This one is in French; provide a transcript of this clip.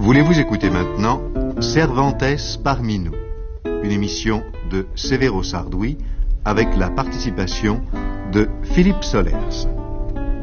Voulez-vous écouter maintenant Cervantes parmi nous, une émission de Sévéro Sardoui avec la participation de Philippe Solers.